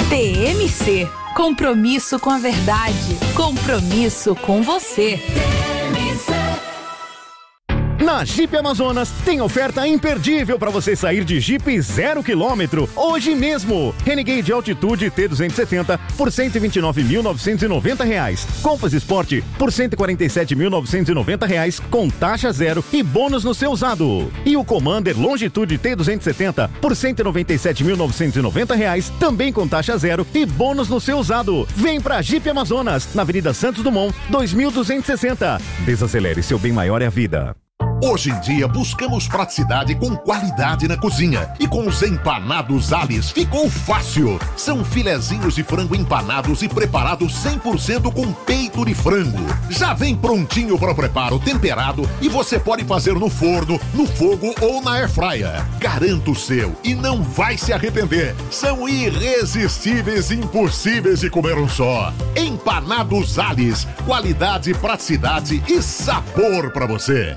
TMC. Compromisso com a verdade. Compromisso com você. Na Jeep Amazonas tem oferta imperdível para você sair de Jeep 0 km hoje mesmo. Renegade Altitude T270 por R$ 129.990. Compass Sport por R$ 147.990 com taxa zero e bônus no seu usado. E o Commander Longitude T270 por R$ 197.990 também com taxa zero e bônus no seu usado. Vem pra Jeep Amazonas, na Avenida Santos Dumont, 2260. Desacelere, seu bem maior é a vida. Hoje em dia buscamos praticidade com qualidade na cozinha. E com os empanados Alice ficou fácil. São filezinhos de frango empanados e preparados 100% com peito de frango. Já vem prontinho para o preparo, temperado, e você pode fazer no forno, no fogo ou na airfryer. Garanta o seu e não vai se arrepender. São irresistíveis e impossíveis de comer um só. Empanados Alice. Qualidade, praticidade e sabor para você.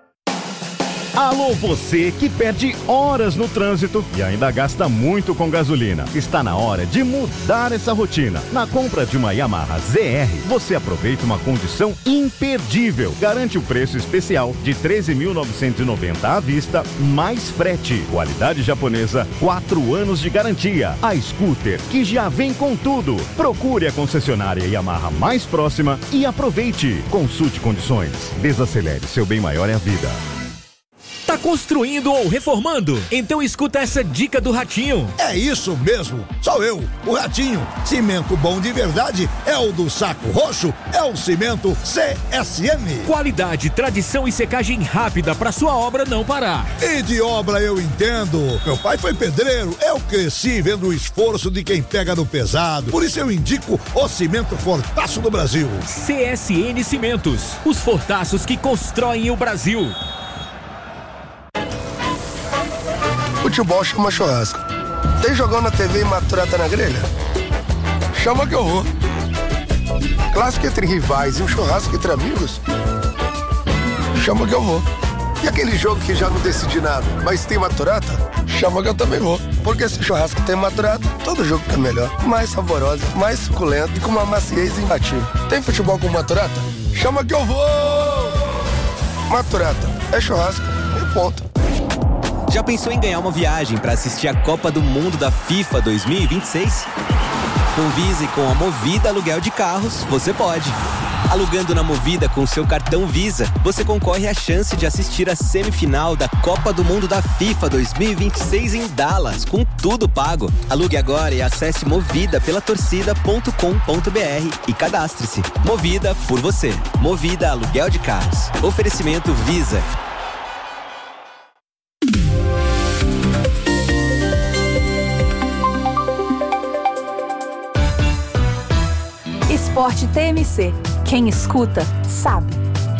Alô, você que perde horas no trânsito e ainda gasta muito com gasolina. Está na hora de mudar essa rotina. Na compra de uma Yamaha ZR, você aproveita uma condição imperdível. Garante o preço especial de R$ 13.990 à vista, mais frete. Qualidade japonesa, 4 anos de garantia. A scooter que já vem com tudo. Procure a concessionária Yamaha mais próxima e aproveite. Consulte condições. Desacelere, seu bem maior é a vida. Tá construindo ou reformando? Então escuta essa dica do Ratinho. É isso mesmo, sou eu, o Ratinho. Cimento bom de verdade é o do Saco Roxo, é o cimento CSN. Qualidade, tradição e secagem rápida pra sua obra não parar. E de obra eu entendo. Meu pai foi pedreiro, eu cresci vendo o esforço de quem pega no pesado. Por isso eu indico o cimento Fortaço do Brasil. CSN Cimentos, os fortaços que constroem o Brasil. Futebol chama churrasco. Tem jogão na TV e maturata na grelha? Chama que eu vou. Clássico entre rivais e um churrasco entre amigos? Chama que eu vou. E aquele jogo que já não decidi nada, mas tem maturata? Chama que eu também vou. Porque se churrasco tem maturata, todo jogo fica melhor. Mais saborosa, mais suculento e com uma maciez imbatível. Tem futebol com maturata? Chama que eu vou! Maturata é churrasco e ponto. Já pensou em ganhar uma viagem para assistir a Copa do Mundo da FIFA 2026? Com Visa e com a Movida Aluguel de Carros, você pode. Alugando na Movida com seu cartão Visa, você concorre à chance de assistir a semifinal da Copa do Mundo da FIFA 2026 em Dallas, com tudo pago. Alugue agora e acesse movidapellatorcida.com.br e cadastre-se. Movida por você. Movida Aluguel de Carros. Oferecimento Visa. Esporte TMC. Quem escuta, sabe.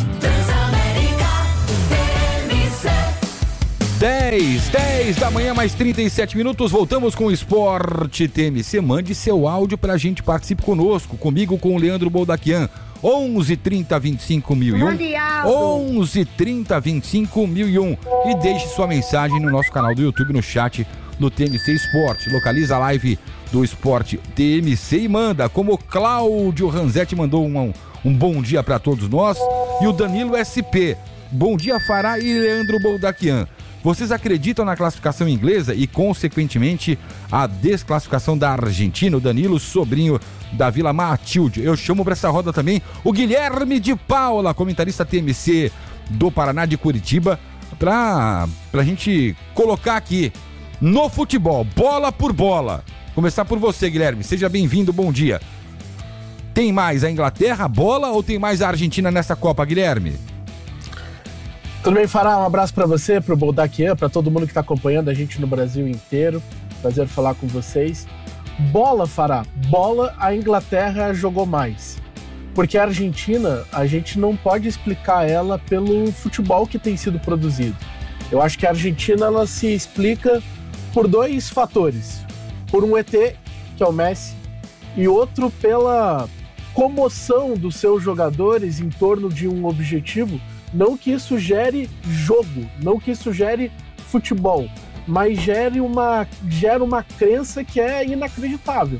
10 da manhã, mais 37 minutos. Voltamos com o Esporte TMC. Mande seu áudio pra gente, participe conosco. Comigo, com o Leandro Boldaquian. 11 30 25 1001. 11 30 25 1001. E deixe sua mensagem no nosso canal do YouTube, no chat do TMC Esporte. Localiza a live do Esporte TMC e manda, como o Cláudio Ranzetti mandou um bom dia para todos nós, e o Danilo SP. Bom dia, Fará e Leandro Boldaquian. Vocês acreditam na classificação inglesa e, consequentemente, a desclassificação da Argentina? O Danilo, sobrinho da Vila Matilde. Eu chamo para essa roda também o Guilherme de Paula, comentarista TMC do Paraná, de Curitiba, pra gente colocar aqui no futebol, bola por bola. Começar por você, Guilherme. Seja bem-vindo, bom dia. Tem mais a Inglaterra, a bola, ou tem mais a Argentina nessa Copa, Guilherme? Tudo bem, Fará? Um abraço para você, para o Boldaquian, para todo mundo que está acompanhando a gente no Brasil inteiro. Prazer falar com vocês. Bola, Fará. Bola, a Inglaterra jogou mais. Porque a Argentina, a gente não pode explicar ela pelo futebol que tem sido produzido. Eu acho que a Argentina, ela se explica por dois fatores. Por um ET, que é o Messi, e outro pela comoção dos seus jogadores em torno de um objetivo. Não que isso gere jogo, não que isso gere futebol, mas gera uma crença que é inacreditável.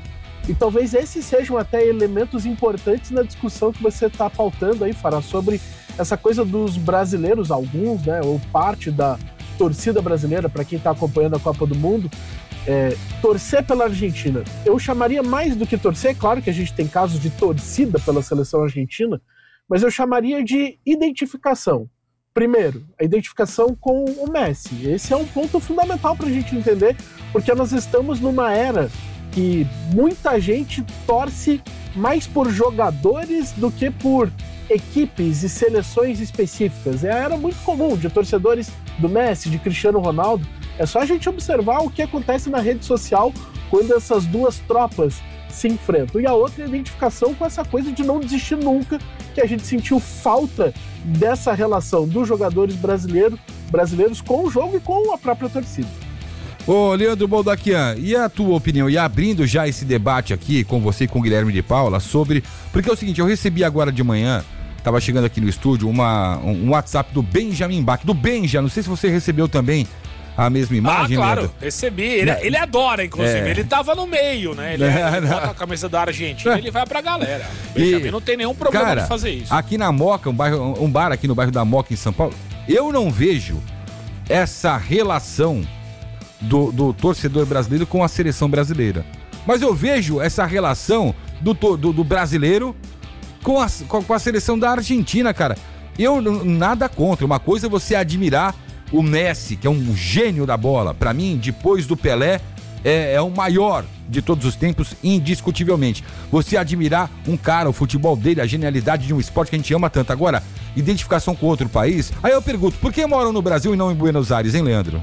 E talvez esses sejam até elementos importantes na discussão que você está pautando aí, Fará, sobre essa coisa dos brasileiros, alguns, né, ou parte da torcida brasileira, para quem está acompanhando a Copa do Mundo, torcer pela Argentina. Eu chamaria mais do que torcer, claro que a gente tem casos de torcida pela seleção argentina, mas eu chamaria de identificação. Primeiro, a identificação com o Messi. Esse é um ponto fundamental para a gente entender, porque nós estamos numa era que muita gente torce mais por jogadores do que por equipes e seleções específicas. É a era muito comum de torcedores do Messi, de Cristiano Ronaldo. É só a gente observar o que acontece na rede social quando essas duas tropas se enfrentam. E a outra é a identificação com essa coisa de não desistir nunca, que a gente sentiu falta dessa relação dos jogadores brasileiros com o jogo e com a própria torcida. Ô, Leandro Boldaquian, e a tua opinião? E abrindo já esse debate aqui com você e com o Guilherme de Paula sobre... Porque é o seguinte, eu recebi agora de manhã, tava chegando aqui no estúdio, um WhatsApp do Benjamin Bach, do Benja, não sei se você recebeu também a mesma imagem, claro, Leandro. Recebi. Ele adora, inclusive. Ele tava no meio, né? Ele bota a camisa da Argentina, ele vai pra galera. O Benjamin não tem nenhum problema de fazer isso. Aqui na Moca, um bar aqui no bairro da Moca, em São Paulo, eu não vejo essa relação do torcedor brasileiro com a seleção brasileira. Mas eu vejo essa relação do brasileiro com a seleção da Argentina, cara. Eu nada contra. Uma coisa é você admirar o Messi, que é um gênio da bola. Pra mim, depois do Pelé, é o maior de todos os tempos, indiscutivelmente. Você admirar um cara, o futebol dele, a genialidade de um esporte que a gente ama tanto. Agora, identificação com outro país. Aí eu pergunto, por que moram no Brasil e não em Buenos Aires, hein, Leandro?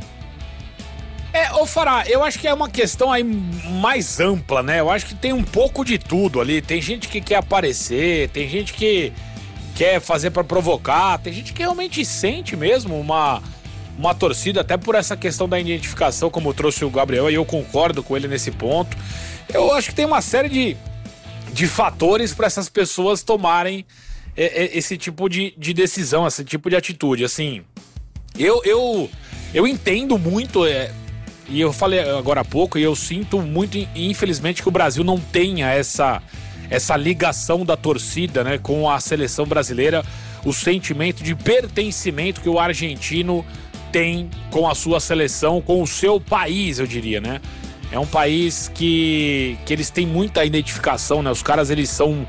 Ô Fará, eu acho que é uma questão aí mais ampla, né? Eu acho que tem um pouco de tudo ali. Tem gente que quer aparecer, tem gente que quer fazer pra provocar, tem gente que realmente sente mesmo uma torcida, até por essa questão da identificação, como trouxe o Gabriel, e eu concordo com ele nesse ponto. Eu acho que tem uma série de fatores para essas pessoas tomarem esse tipo de decisão, esse tipo de atitude. Assim, eu entendo muito... E eu falei agora há pouco, e eu sinto muito, infelizmente, que o Brasil não tenha essa ligação da torcida, né, com a seleção brasileira, o sentimento de pertencimento que o argentino tem com a sua seleção, com o seu país, eu diria, né? É um país que eles têm muita identificação, né? Os caras, eles são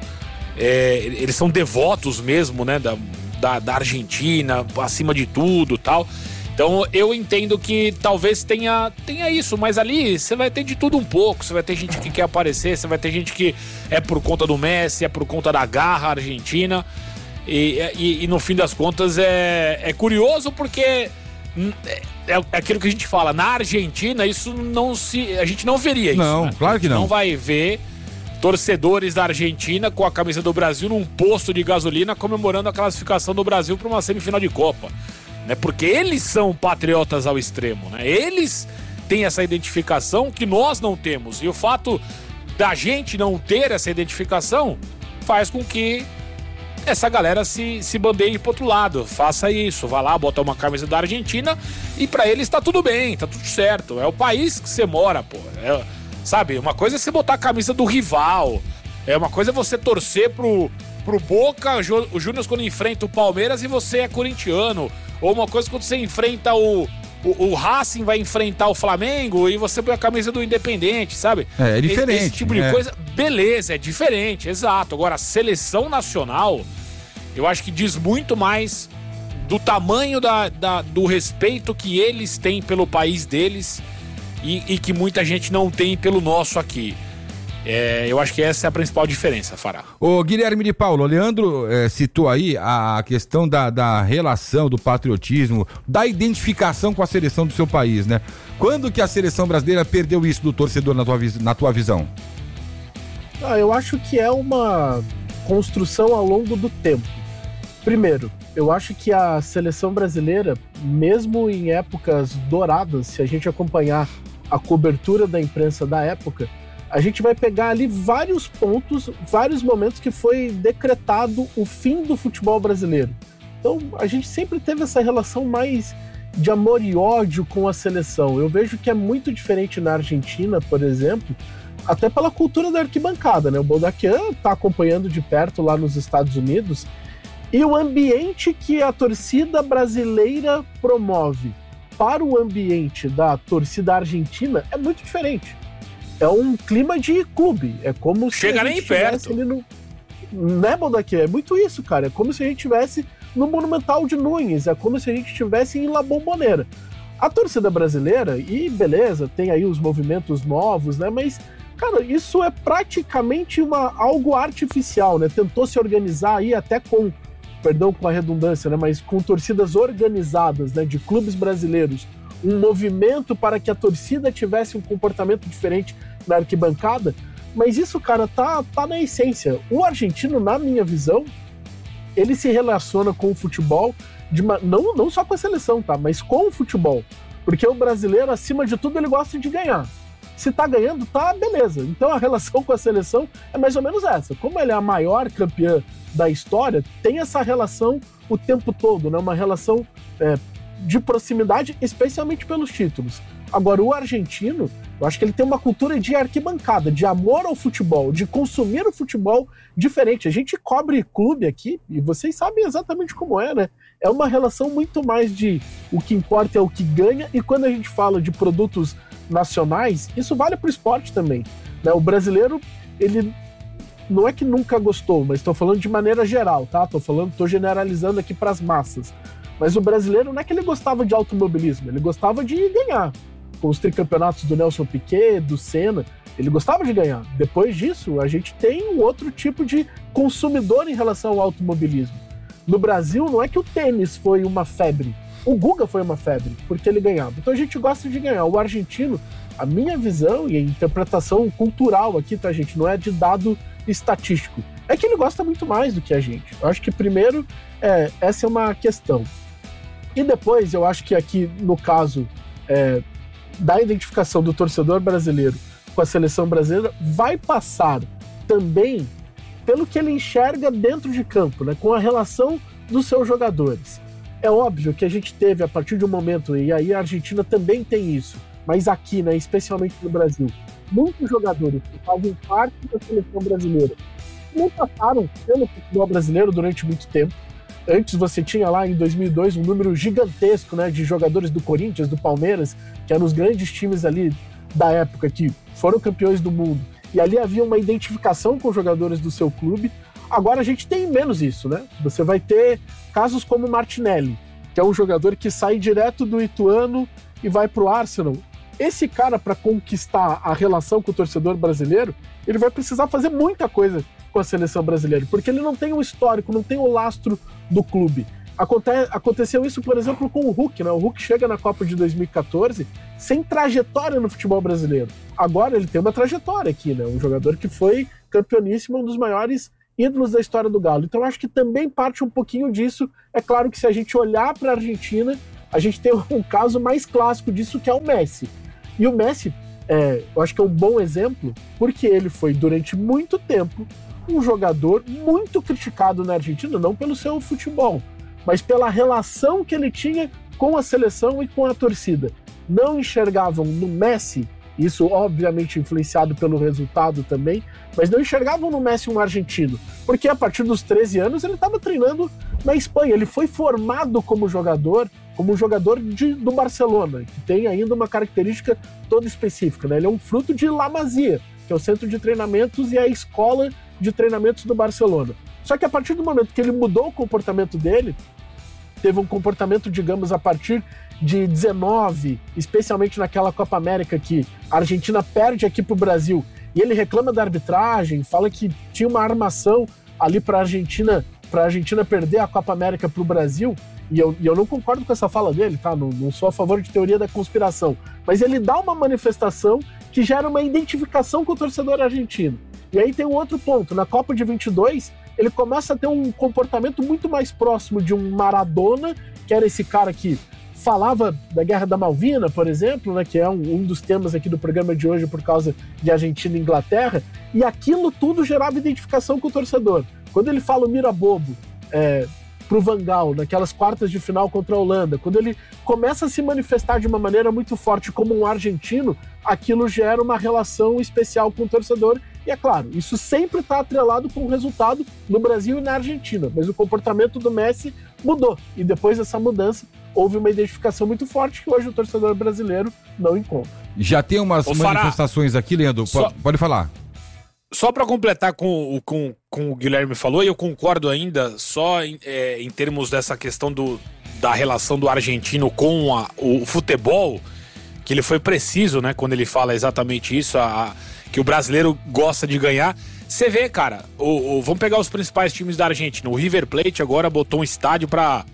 devotos mesmo, né, da Argentina, acima de tudo, tal. Então eu entendo que talvez tenha isso, mas ali você vai ter de tudo um pouco. Você vai ter gente que quer aparecer, você vai ter gente que é por conta do Messi, é por conta da garra argentina. E no fim das contas é curioso, porque é aquilo que a gente fala, na Argentina a gente não veria isso. Não, né? Claro que não. Não vai ver torcedores da Argentina com a camisa do Brasil num posto de gasolina comemorando a classificação do Brasil para uma semifinal de Copa. Né, porque eles são patriotas ao extremo, né? Eles têm essa identificação que nós não temos, e o fato da gente não ter essa identificação faz com que essa galera se bandeie pro outro lado. Faça isso, vá lá, bota uma camisa da Argentina e pra eles tá tudo bem, tá tudo certo, é o país que você mora, pô. Sabe, uma coisa é você botar a camisa do rival, uma coisa é você torcer pro Boca, o Júnior quando enfrenta o Palmeiras e você é corintiano. Ou uma coisa quando você enfrenta o Racing, vai enfrentar o Flamengo e você põe a camisa do Independente, sabe? É diferente. Esse tipo de coisa, beleza, é diferente, exato. Agora, a seleção nacional, eu acho que diz muito mais do tamanho do respeito que eles têm pelo país deles e que muita gente não tem pelo nosso aqui. Eu acho que essa é a principal diferença, Fará. Ô Guilherme de Paula, o Leandro citou aí a questão da relação, do patriotismo, da identificação com a seleção do seu país, né? Quando que a seleção brasileira perdeu isso do torcedor na tua visão? Eu acho que é uma construção ao longo do tempo. Primeiro, eu acho que a seleção brasileira, mesmo em épocas douradas, se a gente acompanhar a cobertura da imprensa da época, a gente vai pegar ali vários pontos, vários momentos que foi decretado o fim do futebol brasileiro. Então, a gente sempre teve essa relação mais de amor e ódio com a seleção. Eu vejo que é muito diferente na Argentina, por exemplo, até pela cultura da arquibancada, né? O Boldaquian tá acompanhando de perto lá nos Estados Unidos, e o ambiente que a torcida brasileira promove para o ambiente da torcida argentina é muito diferente. É um clima de clube, é como se chega a nem gente perto. Ali no... Né, Boldaquian? É muito isso, cara. É como se a gente estivesse no Monumental de Nunes, é como se a gente estivesse em La Bombonera. A torcida brasileira, e beleza, tem aí os movimentos novos, né? Mas, cara, isso é praticamente algo artificial, né? Tentou se organizar aí até com, perdão com a redundância, né? Mas com torcidas organizadas, né? De clubes brasileiros. Um movimento para que a torcida tivesse um comportamento diferente na arquibancada. Mas isso, cara, tá na essência. O argentino, na minha visão, ele se relaciona com o futebol, não só com a seleção, tá? Mas com o futebol. Porque o brasileiro, acima de tudo, ele gosta de ganhar. Se tá ganhando, tá, beleza. Então a relação com a seleção é mais ou menos essa. Como ele é a maior campeã da história, tem essa relação o tempo todo, né? Uma relação de proximidade, especialmente pelos títulos. Agora, o argentino, eu acho que ele tem uma cultura de arquibancada, de amor ao futebol, de consumir o futebol diferente. A gente cobre clube aqui, e vocês sabem exatamente como é, né? É uma relação muito mais de o que importa é o que ganha, e quando a gente fala de produtos nacionais, isso vale para o esporte também, né? O brasileiro, ele não é que nunca gostou, mas estou falando de maneira geral, tá? Tô generalizando aqui para as massas. Mas o brasileiro não é que ele gostava de automobilismo, ele gostava de ganhar. Com os tricampeonatos do Nelson Piquet, do Senna, ele gostava de ganhar. Depois disso, a gente tem um outro tipo de consumidor em relação ao automobilismo. No Brasil, não é que o tênis foi uma febre, o Guga foi uma febre, porque ele ganhava. Então a gente gosta de ganhar. O argentino, a minha visão e a interpretação cultural aqui, tá, gente? Não é de dado estatístico. É que ele gosta muito mais do que a gente. Eu acho que primeiro, essa é uma questão. E depois, eu acho que aqui, no caso da identificação do torcedor brasileiro com a seleção brasileira, vai passar também pelo que ele enxerga dentro de campo, né, com a relação dos seus jogadores. É óbvio que a gente teve, a partir de um momento, e aí a Argentina também tem isso, mas aqui, né, especialmente no Brasil, muitos jogadores que fazem parte da seleção brasileira não passaram pelo futebol brasileiro durante muito tempo. Antes você tinha lá em 2002 um número gigantesco, né, de jogadores do Corinthians, do Palmeiras, que eram os grandes times ali da época que foram campeões do mundo. E ali havia uma identificação com os jogadores do seu clube. Agora a gente tem menos isso, né? Você vai ter casos como o Martinelli, que é um jogador que sai direto do Ituano e vai pro Arsenal. Esse cara, para conquistar a relação com o torcedor brasileiro, ele vai precisar fazer muita coisa com a seleção brasileira, porque ele não tem o histórico, não tem o lastro do clube. Aconteceu isso, por exemplo, com o Hulk, né? O Hulk chega na Copa de 2014 sem trajetória no futebol brasileiro. Agora ele tem uma trajetória aqui, né? Um jogador que foi campeoníssimo, um dos maiores ídolos da história do Galo. Então acho que também parte um pouquinho disso. É claro que se a gente olhar para a Argentina, a gente tem um caso mais clássico disso, que é o Messi. E o Messi, eu acho que é um bom exemplo, porque ele foi, durante muito tempo, um jogador muito criticado na Argentina, não pelo seu futebol, mas pela relação que ele tinha com a seleção e com a torcida. Não enxergavam no Messi, isso obviamente influenciado pelo resultado também, mas não enxergavam no Messi um argentino, porque a partir dos 13 anos ele estava treinando na Espanha. Ele foi formado como jogador do Barcelona, que tem ainda uma característica toda específica, né? Ele é um fruto de La Masia, que é o centro de treinamentos e a escola de treinamentos do Barcelona. Só que a partir do momento que ele mudou o comportamento dele, teve um comportamento, digamos, a partir de 19, especialmente naquela Copa América que a Argentina perde aqui pro Brasil, e ele reclama da arbitragem, fala que tinha uma armação ali para a Argentina perder a Copa América pro Brasil, e eu não concordo com essa fala dele, tá? Não sou a favor de teoria da conspiração, mas ele dá uma manifestação que gera uma identificação com o torcedor argentino. E aí tem um outro ponto, na Copa de 22, ele começa a ter um comportamento muito mais próximo de um Maradona, que era esse cara que falava da Guerra da Malvina, por exemplo, né, que é um dos temas aqui do programa de hoje por causa de Argentina e Inglaterra, e aquilo tudo gerava identificação com o torcedor. Quando ele fala o Mira Bobo, pro Van Gaal, naquelas quartas de final contra a Holanda, quando ele começa a se manifestar de uma maneira muito forte como um argentino, aquilo gera uma relação especial com o torcedor. E é claro, isso sempre está atrelado com o resultado no Brasil e na Argentina, mas o comportamento do Messi mudou. E depois dessa mudança, houve uma identificação muito forte que hoje o torcedor brasileiro não encontra. Já tem umas manifestações aqui, Leandro, pode falar. Só para completar com o Guilherme falou, e eu concordo ainda, só em termos dessa questão da relação do argentino com o futebol, que ele foi preciso, né, quando ele fala exatamente isso, que o brasileiro gosta de ganhar. Você vê, cara, vamos pegar os principais times da Argentina. O River Plate agora botou um estádio para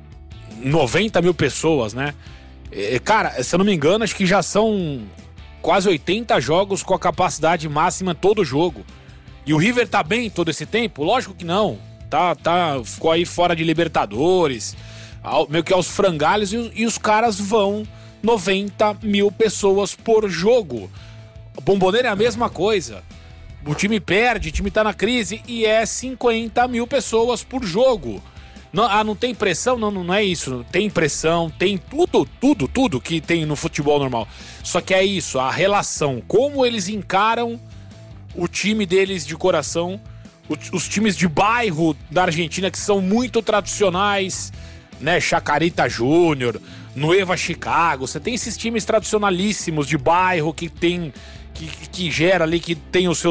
90 mil pessoas, né? Cara, se eu não me engano, acho que já são quase 80 jogos com a capacidade máxima todo jogo. E o River tá bem todo esse tempo? Lógico que não. Ficou aí fora de Libertadores, meio que aos frangalhos, e os caras vão 90 mil pessoas por jogo. A Bombonera é a mesma coisa. O time perde, o time tá na crise e é 50 mil pessoas por jogo. Não tem pressão? Não é isso. Tem pressão, tem tudo que tem no futebol normal. Só que é isso, a relação, como eles encaram o time deles de coração, os times de bairro da Argentina que são muito tradicionais, né? Chacarita Júnior, Nueva Chicago, você tem esses times tradicionalíssimos de bairro que gera ali, que tem os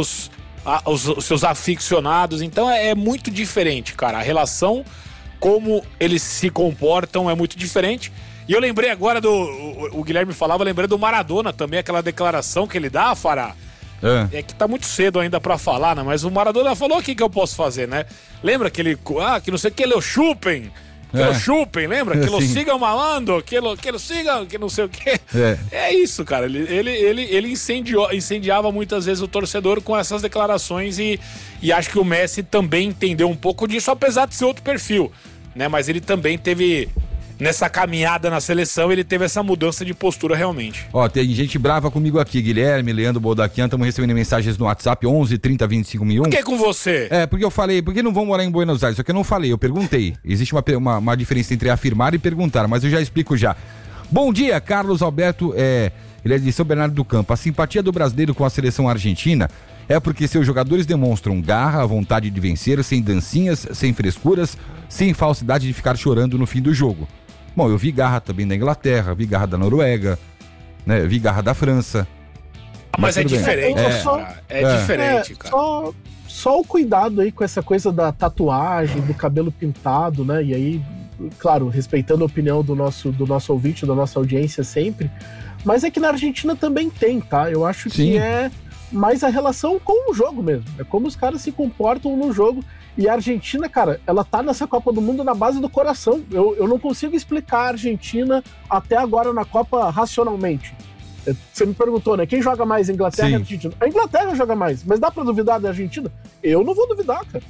seus aficionados. Então é muito diferente, cara. A relação, como eles se comportam, é muito diferente. E eu lembrei agora o Guilherme falava, lembrei do Maradona também, aquela declaração que ele dá, Fará. É que tá muito cedo ainda pra falar, né? Mas o Maradona falou: o que eu posso fazer, né? Lembra que que não sei o que, ele chupem. Que lo chupem, lembra? Que lo sigam malando, que lo sigam, que não sei o que. É isso, cara. Ele incendiava muitas vezes o torcedor com essas declarações e acho que o Messi também entendeu um pouco disso, apesar de ser outro perfil, né? Mas ele também teve, nessa caminhada na seleção, ele teve essa mudança de postura realmente. Ó, tem gente brava comigo aqui, Guilherme, Leandro Boldaquian, estamos recebendo mensagens no WhatsApp 11 30 25 1001. Por que com você? Porque eu falei, porque não vão morar em Buenos Aires, só que eu não falei, eu perguntei. Existe uma diferença entre afirmar e perguntar, mas eu já explico já. Bom dia, Carlos Alberto, ele é de São Bernardo do Campo. A simpatia do brasileiro com a seleção argentina é porque seus jogadores demonstram garra, vontade de vencer, sem dancinhas, sem frescuras, sem falsidade de ficar chorando no fim do jogo. Bom, eu vi garra também da Inglaterra, vi garra da Noruega, né? Vi garra da França. Mas é diferente, diferente, cara. Só o cuidado aí com essa coisa da tatuagem, do cabelo pintado, né? E aí, claro, respeitando a opinião do nosso ouvinte, da nossa audiência sempre. Mas é que na Argentina também tem, tá? Eu acho que é mais a relação com o jogo mesmo. É como os caras se comportam no jogo. E a Argentina, cara, ela tá nessa Copa do Mundo na base do coração. Eu não consigo explicar a Argentina até agora na Copa racionalmente. Você me perguntou, né? Quem joga mais, Inglaterra e Argentina? A Inglaterra joga mais, mas dá pra duvidar da Argentina? Eu não vou duvidar, cara.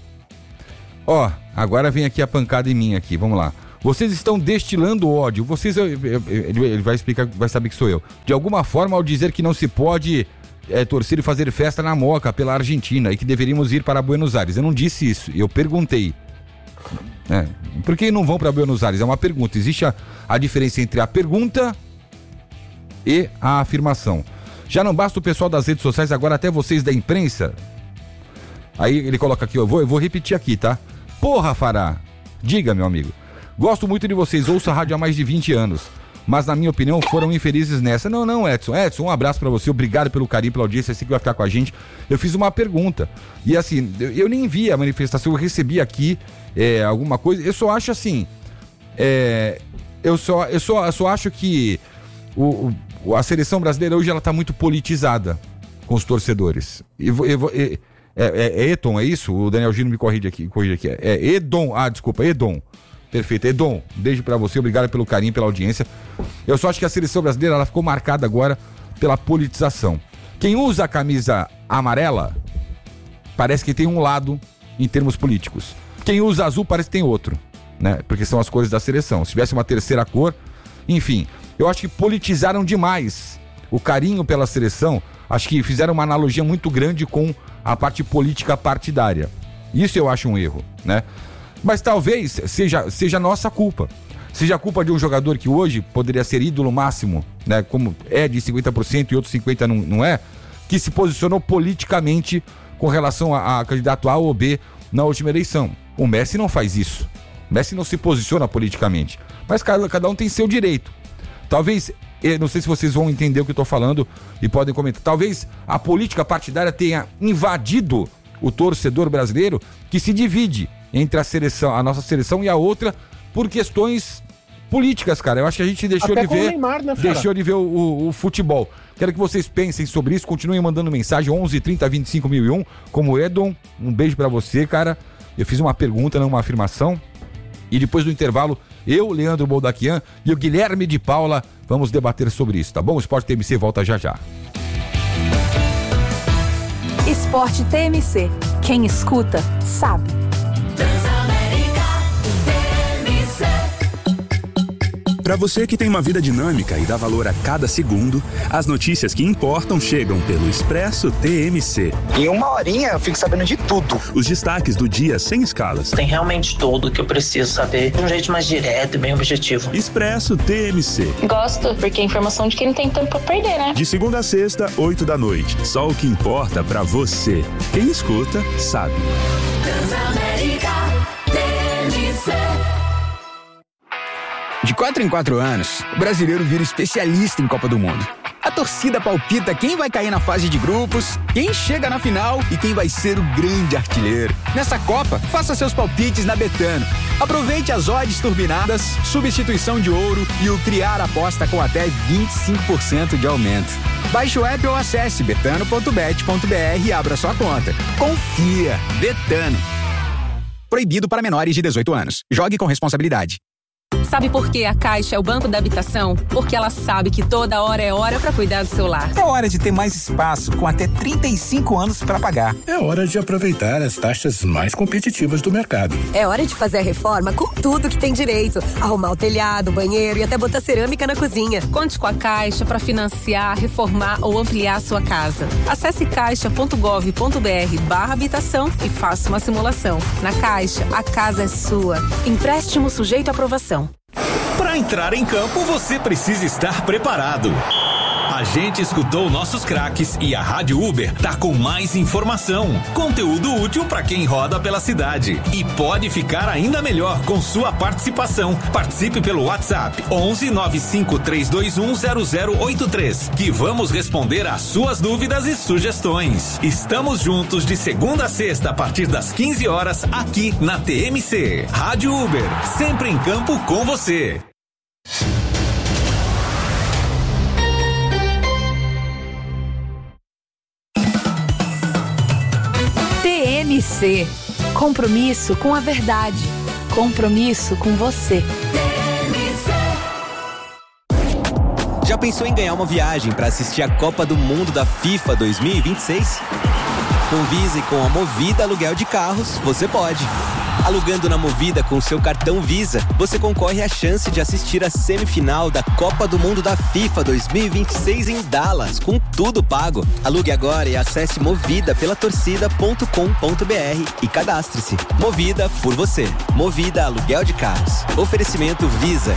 Ó, agora vem aqui a pancada em mim aqui, vamos lá. Vocês estão destilando ódio. Ele vai explicar, vai saber que sou eu. De alguma forma, ao dizer que não se pode torcer e fazer festa na Moca pela Argentina e que deveríamos ir para Buenos Aires. Eu não disse isso, eu perguntei. Por que não vão para Buenos Aires? É uma pergunta. Existe a diferença entre a pergunta e a afirmação. Já não basta o pessoal das redes sociais, agora até vocês da imprensa. Aí ele coloca aqui, eu vou repetir aqui, tá? Porra, Fará, diga, meu amigo. Gosto muito de vocês, ouço a rádio há mais de 20 anos. Mas, na minha opinião, foram infelizes nessa. Não, Edson. Edson, um abraço pra você. Obrigado pelo carinho, pela audiência. Você que vai ficar com a gente. Eu fiz uma pergunta. E, assim, eu nem vi a manifestação. Eu recebi aqui alguma coisa. Eu só acho, assim... Eu só acho que a seleção brasileira hoje, ela tá muito politizada com os torcedores. Eton, é isso? O Daniel Gino me corrige aqui. Edon. Desculpa, Edon. Perfeito. Edon, beijo pra você, obrigado pelo carinho, pela audiência. Eu só acho que a seleção brasileira, ela ficou marcada agora pela politização. Quem usa a camisa amarela, parece que tem um lado em termos políticos. Quem usa azul parece que tem outro, né? Porque são as cores da seleção. Se tivesse uma terceira cor, enfim. Eu acho que politizaram demais o carinho pela seleção. Acho que fizeram uma analogia muito grande com a parte política partidária. Isso eu acho um erro, né? Mas talvez seja nossa culpa. Seja a culpa de um jogador que hoje poderia ser ídolo máximo, né? Como é de 50% e outros 50% não é, que se posicionou politicamente com relação a candidato A ou B na última eleição. O Messi não faz isso. O Messi não se posiciona politicamente. Mas cada um tem seu direito. Talvez, não sei se vocês vão entender o que eu estou falando e podem comentar, talvez a política partidária tenha invadido o torcedor brasileiro, que se divide entre a nossa seleção e a outra por questões políticas, cara. Eu acho que a gente deixou Até de ver, Neymar, né, o futebol. Quero que vocês pensem sobre isso, continuem mandando mensagem 11 30 25 1001, como Edon, um beijo pra você, cara. Eu fiz uma pergunta, não uma afirmação. E depois do intervalo, eu, Leandro Boldaquian e o Guilherme de Paula vamos debater sobre isso, tá bom? O Esporte TMC volta já já. Esporte TMC. Quem escuta, sabe. Para você que tem uma vida dinâmica e dá valor a cada segundo, as notícias que importam chegam pelo Expresso TMC. Em uma horinha eu fico sabendo de tudo. Os destaques do dia sem escalas. Tem realmente tudo o que eu preciso saber de um jeito mais direto e bem objetivo. Expresso TMC. Gosto, porque é informação de quem não tem tempo pra perder, né? De segunda a sexta, 8 da noite. Só o que importa pra você. Quem escuta, sabe. Transamérica TMC. De 4 em 4 anos, o brasileiro vira especialista em Copa do Mundo. A torcida palpita quem vai cair na fase de grupos, quem chega na final e quem vai ser o grande artilheiro. Nessa Copa, faça seus palpites na Betano. Aproveite as odds turbinadas, substituição de ouro e o criar aposta com até 25% de aumento. Baixe o app ou acesse betano.bet.br e abra sua conta. Confia! Betano. Proibido para menores de 18 anos. Jogue com responsabilidade. Sabe por que a Caixa é o banco da habitação? Porque ela sabe que toda hora é hora para cuidar do seu lar. É hora de ter mais espaço, com até 35 anos para pagar. É hora de aproveitar as taxas mais competitivas do mercado. É hora de fazer a reforma com tudo que tem direito. Arrumar o telhado, o banheiro e até botar cerâmica na cozinha. Conte com a Caixa para financiar, reformar ou ampliar a sua casa. Acesse caixa.gov.br/habitação e faça uma simulação. Na Caixa, a casa é sua. Empréstimo sujeito à aprovação. Para entrar em campo, você precisa estar preparado. A gente escutou nossos craques e a Rádio Uber tá com mais informação, conteúdo útil para quem roda pela cidade. E pode ficar ainda melhor com sua participação. Participe pelo WhatsApp 11 95 321 0083, que vamos responder às suas dúvidas e sugestões. Estamos juntos de segunda a sexta a partir das 15 horas aqui na TMC. Rádio Uber, sempre em campo com você. TMC. Compromisso com a verdade. Compromisso com você. Já pensou em ganhar uma viagem para assistir a Copa do Mundo da FIFA 2026? Com Visa e com a Movida Aluguel de Carros, você pode. Alugando na Movida com seu cartão Visa, você concorre à chance de assistir a semifinal da Copa do Mundo da FIFA 2026 em Dallas, com tudo pago. Alugue agora e acesse movida pela torcida.com.br e cadastre-se. Movida por você. Movida Aluguel de Carros. Oferecimento Visa.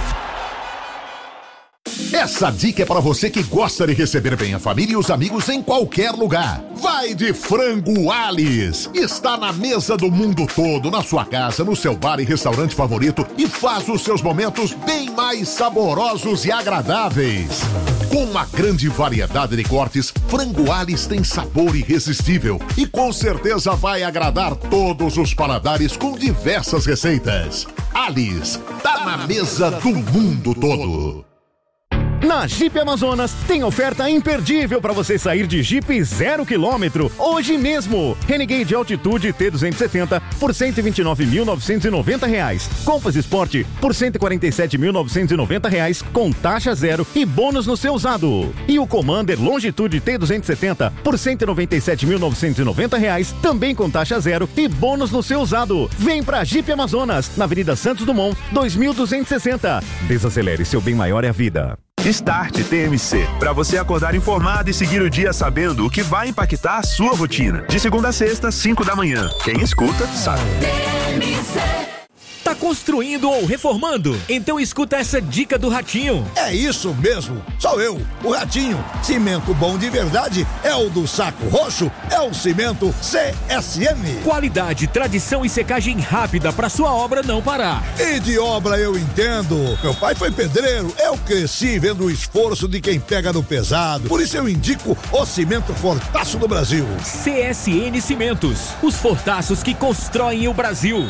Essa dica é para você que gosta de receber bem a família e os amigos em qualquer lugar. Vai de Frango Alice. Está na mesa do mundo todo, na sua casa, no seu bar e restaurante favorito e faz os seus momentos bem mais saborosos e agradáveis. Com uma grande variedade de cortes, Frango Alice tem sabor irresistível e com certeza vai agradar todos os paladares com diversas receitas. Alice, tá na mesa do mundo todo. Na Jeep Amazonas tem oferta imperdível para você sair de Jeep 0 km hoje mesmo. Renegade Altitude T270 por R$ 129.990. Compass Sport por R$ 147.990 com taxa zero e bônus no seu usado. E o Commander Longitude T270 por R$ 197.990 também com taxa zero e bônus no seu usado. Vem pra Jeep Amazonas, na Avenida Santos Dumont, 2260. Desacelere, seu bem maior é a vida. Start TMC, para você acordar informado e seguir o dia sabendo o que vai impactar a sua rotina. De segunda a sexta, 5 da manhã. Quem escuta, sabe. construindo ou reformando? Então escuta essa dica do Ratinho. É isso mesmo, sou eu, o Ratinho. Cimento bom de verdade é o do Saco Roxo, é o cimento CSN. Qualidade, tradição e secagem rápida para sua obra não parar. E de obra eu entendo. Meu pai foi pedreiro, eu cresci vendo o esforço de quem pega no pesado. Por isso eu indico o cimento Fortaço do Brasil. CSN Cimentos, os fortaços que constroem o Brasil.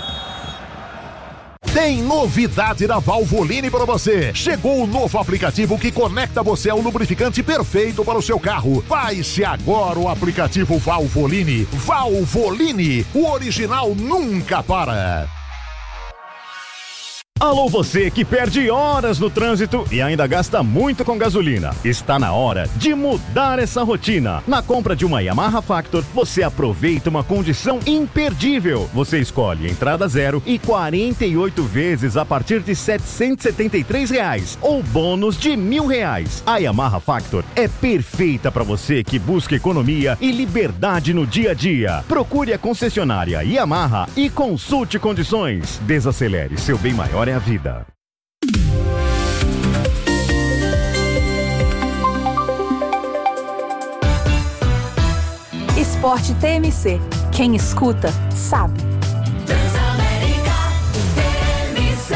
Tem novidade da Valvoline para você. Chegou o novo aplicativo que conecta você ao lubrificante perfeito para o seu carro. Baixe agora o aplicativo Valvoline. Valvoline, o original nunca para. Alô, você que perde horas no trânsito e ainda gasta muito com gasolina. Está na hora de mudar essa rotina. Na compra de uma Yamaha Factor, você aproveita uma condição imperdível. Você escolhe entrada zero e 48 vezes a partir de R$ 773 ou bônus de R$1.000. A Yamaha Factor é perfeita para você que busca economia e liberdade no dia a dia. Procure a concessionária Yamaha e consulte condições. Desacelere, seu bem maior é a vida. Esporte TMC. Quem escuta, sabe. Transamérica TMC.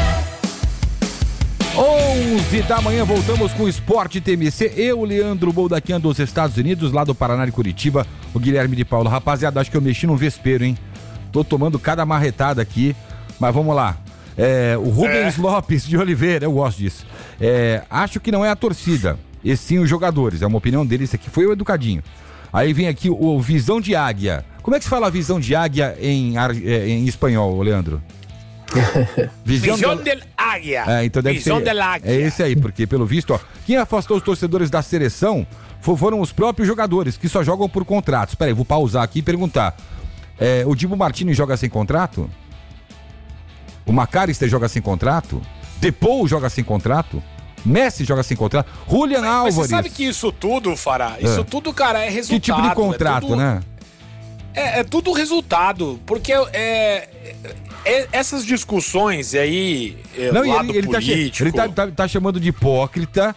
11 da manhã, voltamos com o Esporte TMC. Eu, Leandro Boldaquian dos Estados Unidos, lá do Paraná e Curitiba, o Guilherme de Paulo. Rapaziada, acho que eu mexi num vespeiro, hein? Tô tomando cada marretada aqui, mas vamos lá. O Rubens Lopes de Oliveira, eu gosto disso. Acho que não é a torcida, e sim os jogadores. É uma opinião dele, isso aqui foi o educadinho. Aí vem aqui o Visão de Águia. Como é que se fala Visão de Águia em espanhol, Leandro? Visão del Águia. Então deve Visão ser. del Águia. É esse aí, porque pelo visto, ó, quem afastou os torcedores da seleção foram os próprios jogadores, que só jogam por contratos. Espera aí, vou pausar aqui e perguntar. O Dibu Martínez joga sem contrato? O McAllister joga sem contrato? Depou joga sem contrato? Messi joga sem contrato? Julian Álvares. Mas você sabe que isso tudo, Fará, isso tudo, cara, é resultado. Que tipo de contrato, né? É tudo resultado, porque essas discussões aí, não, lado ele político... tá chamando de hipócrita,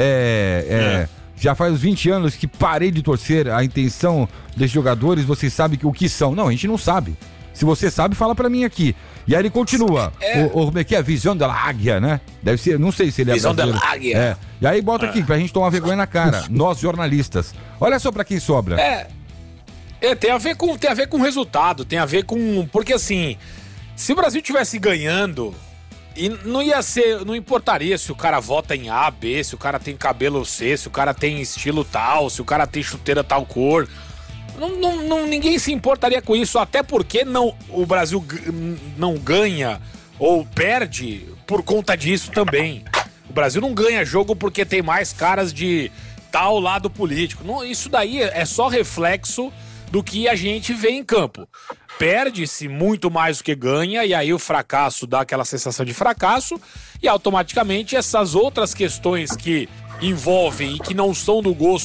já faz uns 20 anos que parei de torcer a intenção desses jogadores, vocês sabem o que são. Não, a gente não sabe. Se você sabe, fala pra mim aqui. E aí ele continua. Como é que é? Visão da Águia, né? Deve ser, não sei se ele é Visão brasileiro. da Águia. E aí bota aqui, pra gente tomar vergonha na cara. Nós, jornalistas. Olha só pra quem sobra. Tem a ver com resultado, tem a ver com... Porque assim, se o Brasil tivesse ganhando, e não importaria se o cara vota em A, B, se o cara tem cabelo C, se o cara tem estilo tal, se o cara tem chuteira tal cor... Ninguém se importaria com isso, até porque o Brasil não ganha ou perde por conta disso também. O Brasil não ganha jogo porque tem mais caras de tal lado político. Isso daí é só reflexo do que a gente vê em campo. Perde-se muito mais do que ganha, e aí o fracasso dá aquela sensação de fracasso, e automaticamente essas outras questões que envolvem e que não são do gosto